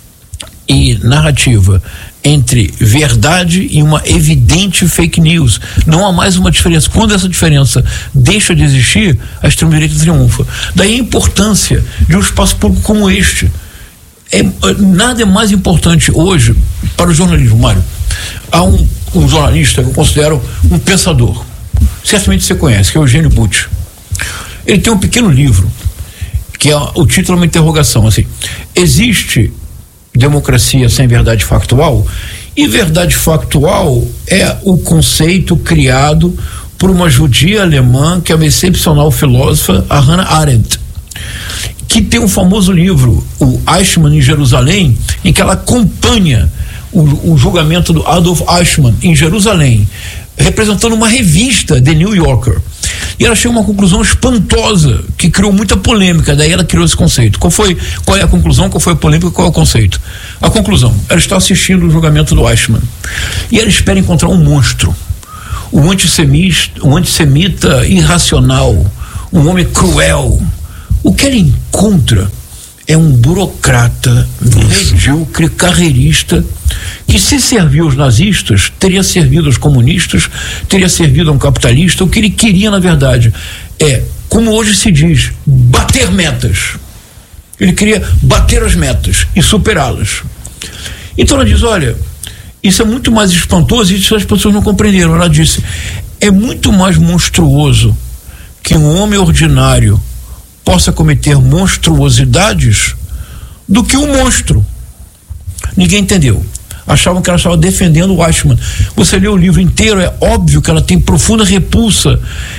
e narrativa, entre verdade e uma evidente fake news. Não há mais uma diferença. Quando essa diferença deixa de existir, a extrema-direita triunfa. Daí a importância de um espaço público como este. É, nada é mais importante hoje para o jornalismo, Mário. Há um, um jornalista que eu considero um pensador, certamente você conhece, que é o Eugênio Butti. Ele tem um pequeno livro, que é o título é uma interrogação, assim: existe democracia sem verdade factual? E verdade factual é o conceito criado por uma judia alemã, que é uma excepcional filósofa, a Hannah Arendt, que tem um famoso livro, o Eichmann em Jerusalém, em que ela acompanha o, o julgamento do Adolf Eichmann em Jerusalém, representando uma revista, The New Yorker. E ela chegou a uma conclusão espantosa, que criou muita polêmica, daí ela criou esse conceito. Qual foi, qual é a conclusão, qual foi a polêmica, qual é o conceito? A conclusão: ela está assistindo o julgamento do Eichmann e ela espera encontrar um monstro, um antissemita, um antissemita irracional, um homem cruel. O que ela encontra é um burocrata medíocre, carreirista, que, se serviu aos nazistas, teria servido aos comunistas, teria servido a um capitalista. O que ele queria, na verdade, é, como hoje se diz, bater metas. Ele queria bater as metas e superá-las. Então ela diz: olha, isso é muito mais espantoso, e isso as pessoas não compreenderam. Ela disse: é muito mais monstruoso que um homem ordinário possa cometer monstruosidades do que um monstro. Ninguém entendeu. Achavam que ela estava defendendo o Eichmann. Você lê o livro inteiro, é óbvio que ela tem profunda repulsa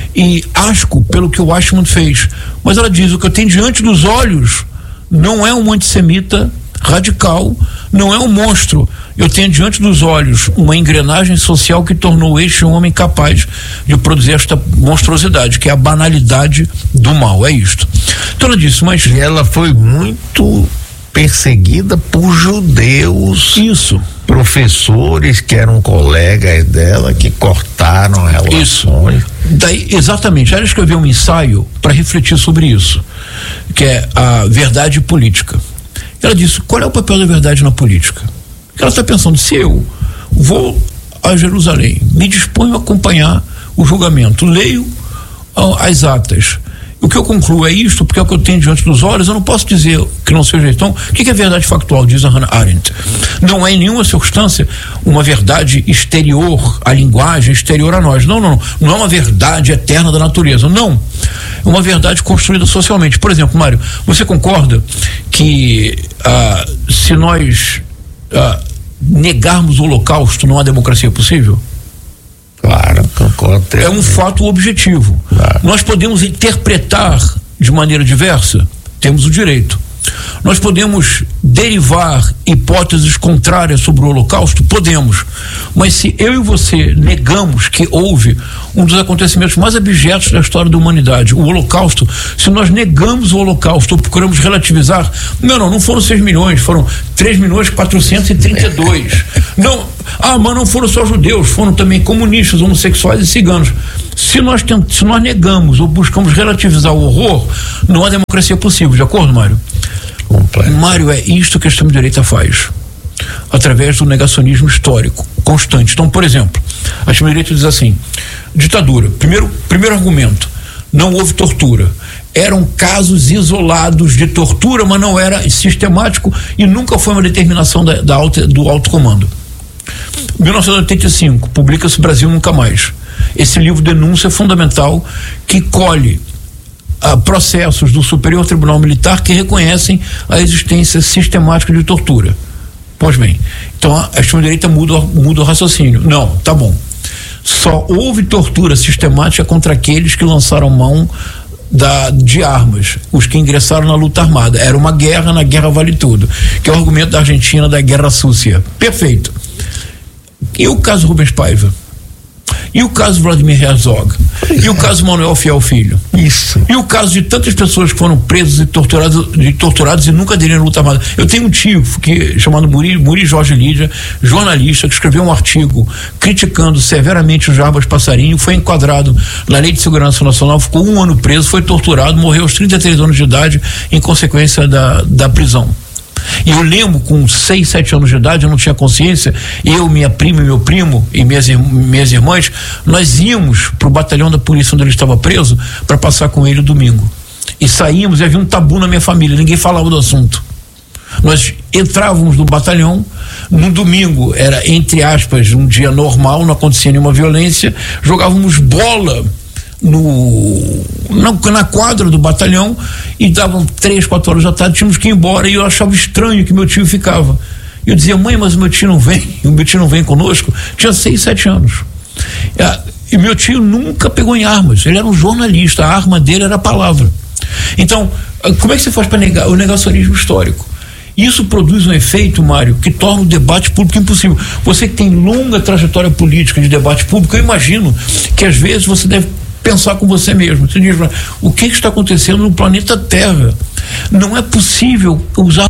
e asco pelo que o Eichmann fez. Mas ela diz: o que eu tenho diante dos olhos não é um antissemita radical, não é um monstro. Eu tenho diante dos olhos uma engrenagem social que tornou este um homem capaz de produzir esta monstruosidade, que é a banalidade do mal. É isto. Então ela disse: mas... E ela foi muito perseguida por judeus. Isso. Professores que eram colegas dela, que cortaram relações. Isso. Daí, exatamente. Ela escreveu um ensaio para refletir sobre isso, que é a verdade política. Ela disse: qual é o papel da verdade na política? Ela está pensando: se eu vou a Jerusalém, me disponho a acompanhar o julgamento, leio uh, as atas, o que eu concluo é isto, porque é o que eu tenho diante dos olhos, eu não posso dizer que não seja. Então, o que é verdade factual, diz a Hannah Arendt? Não é em nenhuma circunstância uma verdade exterior à linguagem, exterior a nós. Não, não, não. Não é uma verdade eterna da natureza. Não. É uma verdade construída socialmente. Por exemplo, Mário, você concorda que uh, se nós uh, negarmos o Holocausto, não há democracia possível? Claro, concordo. É um fato objetivo. Claro. Nós podemos interpretar de maneira diversa, temos o direito. Nós podemos derivar hipóteses contrárias sobre o Holocausto? Podemos. Mas se eu e você negamos que houve um dos acontecimentos mais abjetos da história da humanidade, o Holocausto, se nós negamos o Holocausto ou procuramos relativizar, não, não, não foram seis milhões, foram três milhões quatrocentos e trinta e dois. Não, ah, mas não foram só judeus, foram também comunistas, homossexuais e ciganos. Se nós, tent, se nós negamos ou buscamos relativizar o horror, não há democracia possível, de acordo, Mário? Completo. Mário, é isto que a extrema-direita faz, através do negacionismo histórico constante. Então, por exemplo, a extrema-direita diz assim: ditadura, primeiro, primeiro argumento, não houve tortura, eram casos isolados de tortura, mas não era sistemático e nunca foi uma determinação da, da alta, do alto comando. mil novecentos e oitenta e cinco, publica-se Brasil Nunca Mais. Esse livro denúncia fundamental que colhe Uh, processos do Superior Tribunal Militar que reconhecem a existência sistemática de tortura. Pois bem, então a extrema-direita muda, muda o raciocínio. Não, tá bom. Só houve tortura sistemática contra aqueles que lançaram mão da, de armas, os que ingressaram na luta armada. Era uma guerra, na guerra vale tudo, que é o argumento da Argentina da Guerra Sucia. Perfeito. E o caso Rubens Paiva? E o caso Vladimir Herzog? E o caso Manuel Fiel Filho? Isso. E o caso de tantas pessoas que foram presas e torturadas, e torturadas e nunca aderiram à luta armada? Eu tenho um tio que, chamado Muri, Muri Jorge Lídia, jornalista, que escreveu um artigo criticando severamente o Jarbas Passarinho, foi enquadrado na Lei de Segurança Nacional, ficou um ano preso, foi torturado, morreu aos trinta e três anos de idade em consequência da, da prisão. E eu lembro, com seis, sete anos de idade, eu não tinha consciência, eu, minha prima e meu primo e minhas, minhas irmãs, nós íamos pro batalhão da polícia onde ele estava preso para passar com ele domingo. E saímos e havia um tabu na minha família, ninguém falava do assunto. Nós entrávamos no batalhão, No domingo era, entre aspas, um dia normal, não acontecia nenhuma violência, jogávamos bola no, na, na quadra do batalhão e davam três, quatro horas da tarde, tínhamos que ir embora e eu achava estranho que meu tio ficava. Eu dizia, mãe, mas o meu tio não vem, o meu tio não vem conosco. Tinha seis, sete anos. E meu tio nunca pegou em armas, ele era um jornalista, a arma dele era a palavra. Então, como é que você faz para negar o negacionismo histórico? Isso produz um efeito, Mário, que torna o debate público impossível. Você que tem longa trajetória política de debate público, eu imagino que às vezes você deve pensar com você mesmo. Você diz, o que está acontecendo no planeta Terra? Não é possível usar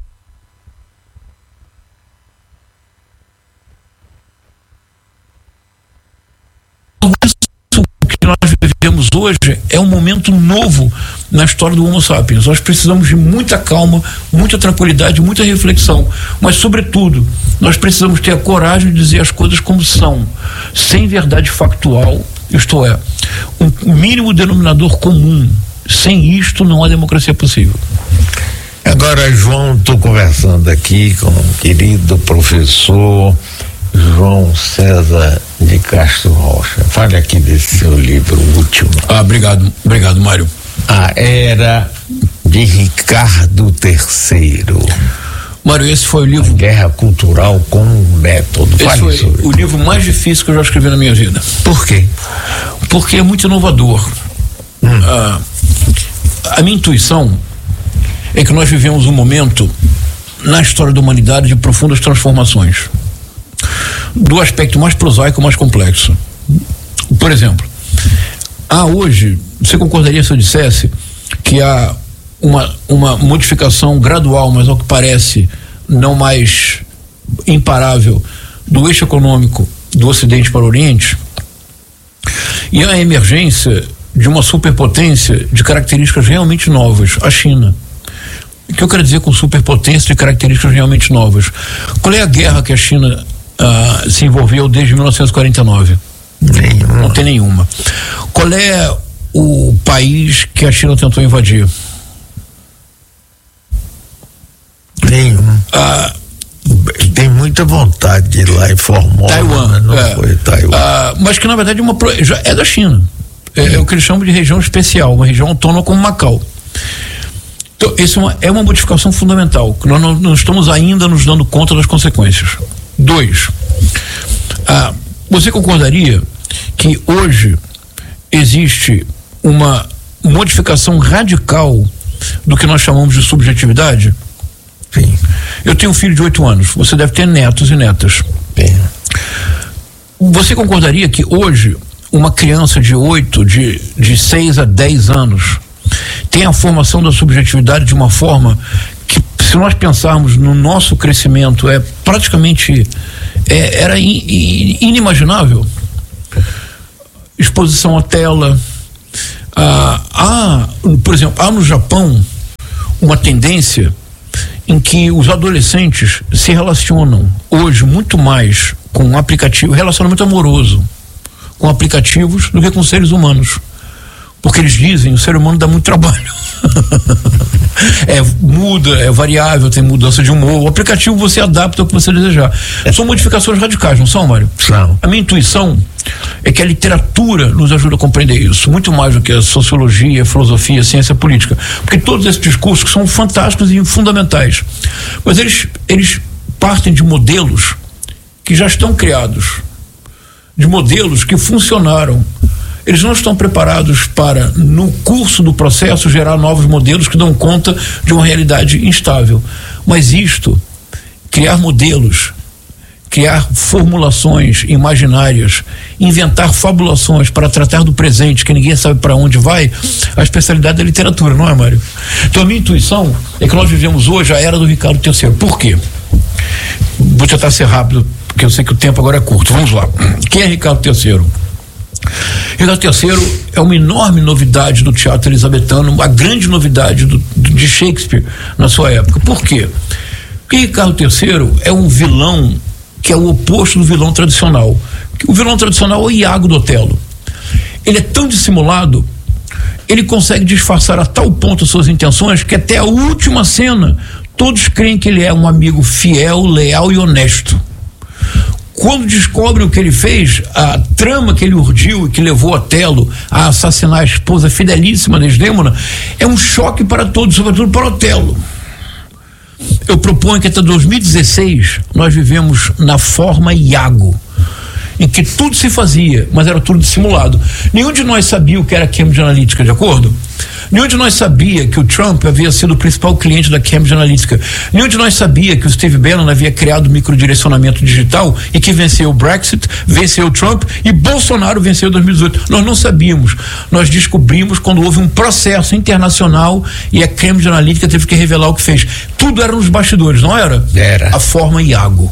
o que nós vivemos hoje é um momento novo na história do Homo sapiens. Nós precisamos de muita calma, muita tranquilidade, muita reflexão, mas sobretudo nós precisamos ter a coragem de dizer as coisas como são, sem verdade factual, isto é, um mínimo denominador comum. Sem isto não há democracia possível. Agora, João, estou conversando aqui com o querido professor João César de Castro Rocha. Fale aqui desse seu livro último. Ah, obrigado, obrigado, Mário. A Era de Ricardo terceiro. Mário, esse foi o livro... A Guerra Cultural com Método. Esse Fale foi sobre o livro mais difícil que eu já escrevi na minha vida. Por quê? Porque é muito inovador. Hum. Ah, a minha intuição é que nós vivemos um momento na história da humanidade de profundas transformações, do aspecto mais prosaico ao mais complexo. Por exemplo, há hoje, você concordaria se eu dissesse que há uma, uma modificação gradual, mas ao que parece não mais imparável, do eixo econômico do Ocidente para o Oriente, e a emergência de uma superpotência de características realmente novas, a China. O que eu quero dizer com superpotência de características realmente novas? Qual é a guerra que a China ah, se envolveu desde mil novecentos e quarenta e nove? Nenhuma. Não tem nenhuma. Qual é o país que a China tentou invadir? Nenhum. Ah, tem muita vontade de ir lá em Formosa, Taiwan, mas não é. foi Taiwan. Ah, mas que na verdade é, uma, já é da China. É, é o que eles chamam de região especial, uma região autônoma como Macau. Então, isso é uma, é uma modificação fundamental, que nós não, não estamos ainda nos dando conta das consequências. Dois, ah, você concordaria que hoje existe uma modificação radical do que nós chamamos de subjetividade? Sim. Eu tenho um filho de oito anos, você deve ter netos e netas. Sim. Você concordaria que hoje uma criança de oito, de, de seis a dez anos tem a formação da subjetividade de uma forma que, se nós pensarmos no nosso crescimento, é praticamente é, era in, in, inimaginável? Exposição à tela. Ah, há, por exemplo, há no Japão uma tendência em que os adolescentes se relacionam hoje muito mais com um aplicativo, relacionamento amoroso com aplicativos do que com seres humanos, porque eles dizem, o ser humano dá muito trabalho. É, muda, é variável, tem mudança de humor, o aplicativo você adapta ao que você desejar. São modificações radicais, não são, Mário? São. A minha intuição é que a literatura nos ajuda a compreender isso, muito mais do que a sociologia, a filosofia, a ciência política, porque todos esses discursos são fantásticos e fundamentais, mas eles, eles partem de modelos que já estão criados, de modelos que funcionaram. Eles não estão preparados para, no curso do processo, gerar novos modelos que dão conta de uma realidade instável. Mas isto, criar modelos, criar formulações imaginárias, inventar fabulações para tratar do presente, que ninguém sabe para onde vai, a especialidade da literatura, não é, Mário? Então a minha intuição é que nós vivemos hoje a era do Ricardo terceiro. Por quê? Vou tentar ser rápido, porque eu sei que o tempo agora é curto. Vamos lá. Quem é Ricardo terceiro? Ricardo terceiro é uma enorme novidade do teatro elizabetano, uma grande novidade do, do, de Shakespeare na sua época. Por quê? Porque Ricardo terceiro é um vilão que é o oposto do vilão tradicional. O vilão tradicional é o Iago do Otelo. Ele é tão dissimulado, ele consegue disfarçar a tal ponto as suas intenções, que até a última cena Todos creem que ele é um amigo fiel, leal e honesto. Quando descobrem o que ele fez, a trama que ele urdiu e que levou Otelo a assassinar a esposa fidelíssima Desdémona, é um choque para todos, sobretudo para Otelo. Eu proponho que até dois mil e dezesseis nós vivemos na forma Iago, em que tudo se fazia, mas era tudo dissimulado. Nenhum de nós sabia o que era Cambridge Analytica, de acordo? Nenhum de nós sabia que o Trump havia sido o principal cliente da Cambridge Analytica. Nenhum de nós sabia que o Steve Bannon havia criado o microdirecionamento digital e que venceu o Brexit, venceu o Trump e Bolsonaro venceu em dois mil e dezoito. Nós não sabíamos. Nós descobrimos quando houve um processo internacional e a Cambridge Analytica teve que revelar o que fez. Tudo era nos bastidores, não era? Era. A forma Iago.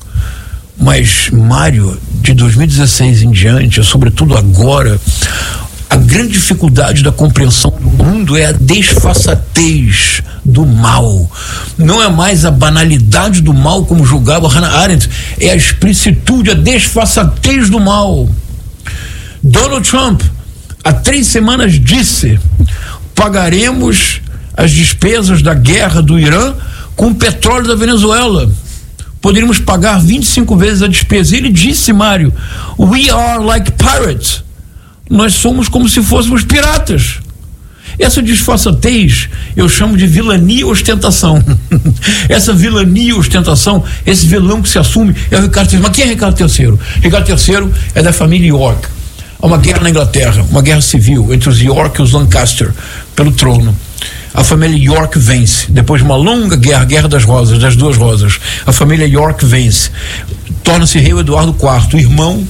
Mas, Mário, de dois mil e dezesseis em diante, sobretudo agora, a grande dificuldade da compreensão do mundo é a desfaçatez do mal. Não é mais a banalidade do mal, como julgava Hannah Arendt, é a explicitude, a desfaçatez do mal. Donald Trump, há três semanas, disse: pagaremos as despesas da guerra do Irã com o petróleo da Venezuela. Poderíamos pagar vinte e cinco vezes a despesa. Ele disse, Mário, we are like pirates. Nós somos como se fôssemos piratas. Essa desfaçatez eu chamo de vilania e ostentação. Essa vilania e ostentação, esse vilão que se assume é o Ricardo terceiro. Mas quem é Ricardo terceiro? Ricardo terceiro é da família York. Há uma guerra na Inglaterra, uma guerra civil entre os York e os Lancaster pelo trono. A família York vence, depois de uma longa guerra, Guerra das Rosas, das Duas Rosas. A família York vence, torna-se rei o Eduardo quarto, irmão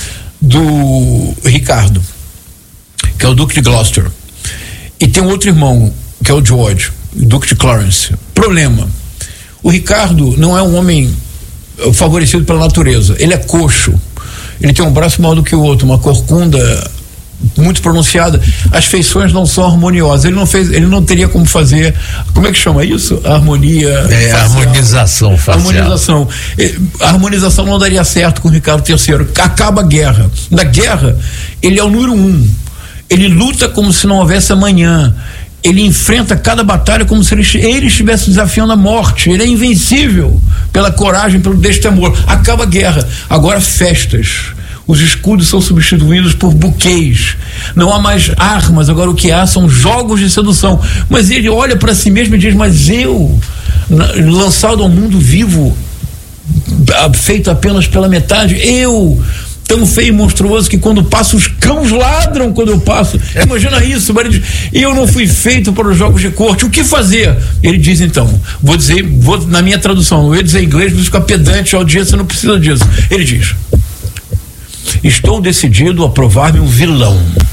do Ricardo, que é o Duque de Gloucester, e tem um outro irmão, que é o George, o Duque de Clarence. Problema: o Ricardo não é um homem favorecido pela natureza, ele é coxo, ele tem um braço maior do que o outro, uma corcunda muito pronunciada, as feições não são harmoniosas, ele não fez, ele não teria como fazer, como é que chama isso? Harmonia é, facial. harmonização facial. Harmonização. A harmonização não daria certo com o Ricardo terceiro. Acaba a guerra. Na guerra, ele é o número um. Ele luta como se não houvesse amanhã. Ele enfrenta cada batalha como se ele, ele estivesse desafiando a morte. Ele é invencível pela coragem, pelo destemor. Acaba a guerra. Agora, festas. Os escudos são substituídos por buquês. Não há mais armas, agora o que há são jogos de sedução. Mas ele olha para si mesmo e diz: mas eu, lançado ao mundo vivo, feito apenas pela metade, eu, tão feio e monstruoso que quando passo os cães ladram quando eu passo. Imagina isso, mas ele diz: eu não fui feito para os jogos de corte, o que fazer? Ele diz então, vou dizer, vou, na minha tradução, eu ia dizer em inglês, vou ficar pedante, a audiência não precisa disso. Ele diz: estou decidido a provar-me um vilão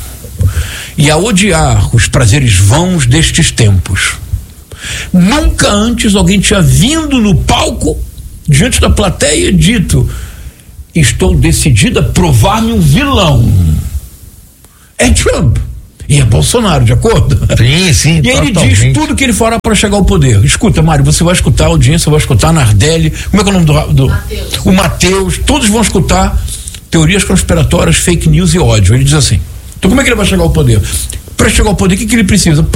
e a odiar os prazeres vãos destes tempos. Nunca antes alguém tinha vindo no palco, diante da plateia, e dito: estou decidido a provar-me um vilão. É Trump. E é Bolsonaro, de acordo? Sim, sim. E ele diz tudo que ele fará para chegar ao poder. Escuta, Mário, você vai escutar a audiência, vai escutar a Nardelli, como é que é o nome do... do Mateus. O Mateus, todos vão escutar teorias conspiratórias, fake news e ódio. Ele diz assim: então como é que ele vai chegar ao poder? Para chegar ao poder, o que, que ele precisa?